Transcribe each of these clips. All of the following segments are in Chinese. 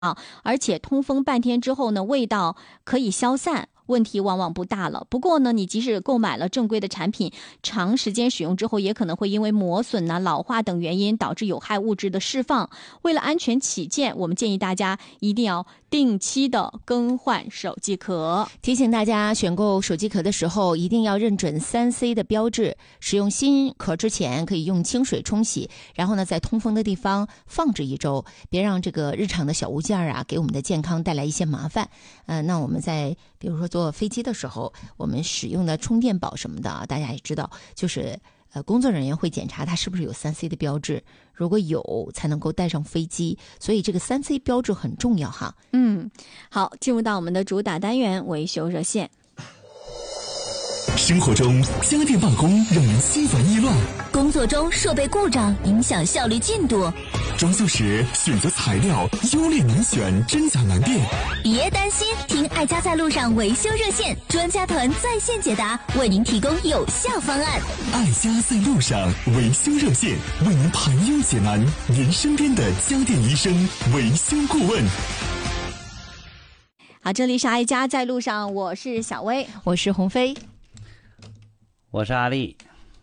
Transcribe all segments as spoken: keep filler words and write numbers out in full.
而且通风半天之后呢，味道可以消散，问题往往不大了。不过呢，你即使购买了正规的产品，长时间使用之后，也可能会因为磨损啊、老化等原因导致有害物质的释放。为了安全起见，我们建议大家一定要定期的更换手机壳。 提醒大家，选购手机壳的时候一定要认准 三 C 的标志。使用新壳之前，可以用清水冲洗，然后呢，在通风的地方放置一周，别让这个日常的小物件啊，给我们的健康带来一些麻烦。呃，那我们在比如说坐飞机的时候，我们使用的充电宝什么的啊，大家也知道，就是呃，工作人员会检查它是不是有 三 C 的标志，如果有才能够带上飞机，所以这个 三 C 标志很重要哈。 嗯，好，进入到我们的主打单元维修热线。 生活中家电罢工让人心烦意乱， 工作中设备故障影响效率进度， 装修时选择材料优劣难选，真假难辨。 别担心，听爱家在路上维修热线，专家团在线解答，为您提供有效方案。 爱家在路上维修热线，为您排忧解难，您身边的家电医生、维修顾问。 好，这里是爱家在路上，我是小薇， 我是鸿飞， 我是阿丽。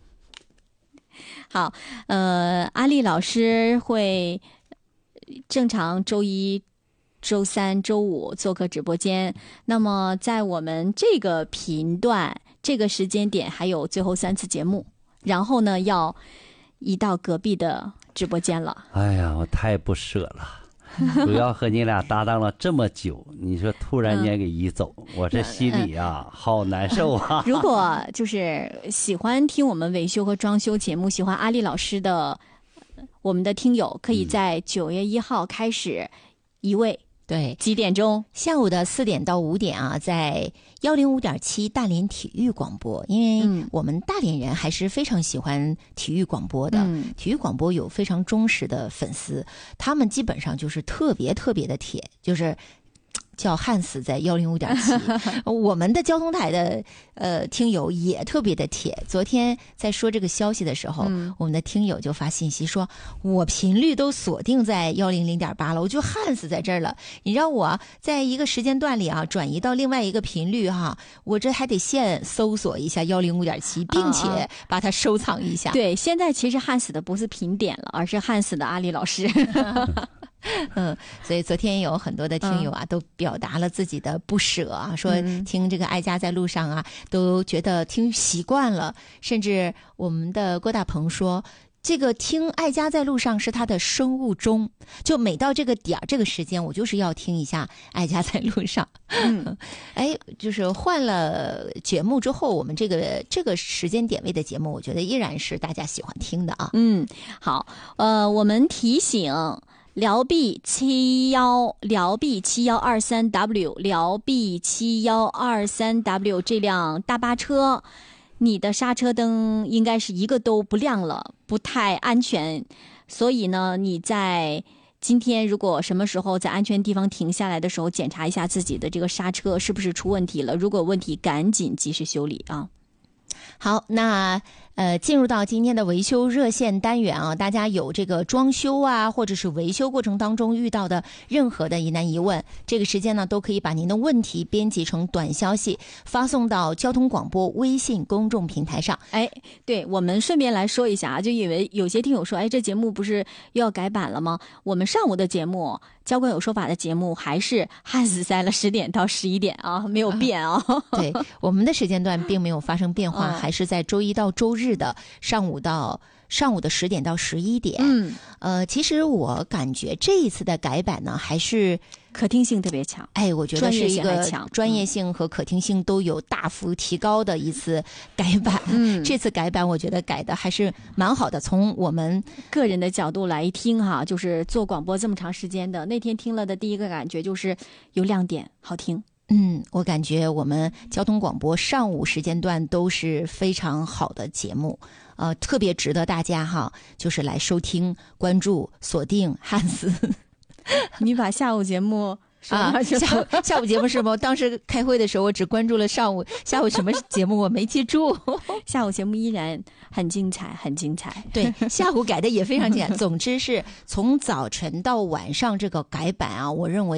好，呃，阿丽老师会正常周一、周三、周五做客直播间。那么在我们这个频段、这个时间点，还有最后三次节目，然后呢，要移到隔壁的直播间了。 哎呀，我太不舍了。主要和你俩搭档了这么久，你说突然间给移走，嗯、我这心里啊、嗯、好难受啊。 如果就是喜欢听我们维修和装修节目，喜欢阿丽老师的我们的听友，可以在九月一号开始移位。 对， 几点钟？ 下午的四点到五点啊，在幺零五点七大连体育广播。因为我们大连人还是非常喜欢体育广播的，嗯、体育广播有非常忠实的粉丝，他们基本上就是特别特别的铁，就是叫焊死在幺零五点七。我们的交通台的呃听友也特别的铁。昨天在说这个消息的时候，嗯、我们的听友就发信息说，我频率都锁定在幺零零点八了，我就焊死在这儿了。你让我在一个时间段里啊转移到另外一个频率哈，我这还得先搜索一下幺零五点七，并且把它收藏一下。 对，现在其实焊死的不是频点了，而是焊死的阿丽老师。 嗯，所以昨天有很多的听友啊，嗯、都表达了自己的不舍啊，说听这个爱家在路上啊，都觉得听习惯了，甚至我们的郭大鹏说，这个听爱家在路上是他的生物钟，就每到这个点儿这个时间，我就是要听一下爱家在路上。嗯，哎，就是换了节目之后，我们这个这个时间点位的节目，我觉得依然是大家喜欢听的啊。 嗯，好，呃，我们提醒。辽 B 七幺辽 B 七幺二三 W 辽 B 七幺二三 W 这辆大巴车，你的刹车灯应该是一个都不亮了，不太安全。所以呢，你在今天如果什么时候在安全地方停下来的时候，检查一下自己的这个刹车是不是出问题了。如果有问题，赶紧及时修理啊。 好，那呃，进入到今天的维修热线单元啊，大家有这个装修啊，或者是维修过程当中遇到的任何的疑难疑问，这个时间呢，都可以把您的问题编辑成短消息，发送到交通广播微信公众平台上。 哎，对，我们顺便来说一下啊，就因为有些听友说，哎，这节目不是又要改版了吗？我们上午的节目，交管有说法的节目，还是焊死在了十点到十一点啊，没有变啊。 对，我们的时间段并没有发生变化，还是在周一到周日的上午到上午的十点到十一点。嗯，呃，其实我感觉这一次的改版呢，还是可听性特别强。 哎，我觉得是一个专业性和可听性都有大幅提高的一次改版。嗯，这次改版我觉得改的还是蛮好的。从我们个人的角度来听哈，就是做广播这么长时间的，那天听了的第一个感觉就是有亮点，好听。 嗯，我感觉我们交通广播上午时间段都是非常好的节目，呃，特别值得大家哈，就是来收听、关注、锁定汉斯。 你把下午节目啊，下午下午节目是吗？当时开会的时候，我只关注了上午，下午什么节目我没记住。 下午节目依然很精彩，很精彩。 对，下午改的也非常精彩。总之是从早晨到晚上这个改版啊，我认为。